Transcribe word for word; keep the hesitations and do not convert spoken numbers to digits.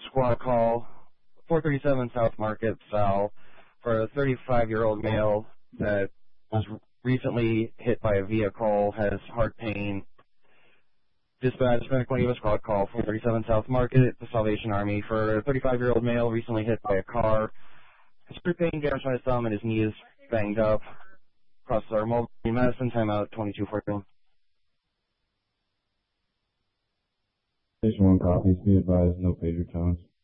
squad call, four thirty-seven South Market, Val, for a thirty-five-year-old male that was recently hit by a vehicle, has heart pain. Dispatch, medical unit squad call, four thirty-seven South Market, the Salvation Army, for a thirty-five-year-old male recently hit by a car. His heart pain, damage to his thumb, and his knee is banged up. Across our mobile medicine, timeout twenty-two forty-one. Station one copies. Be advised, no pager tones.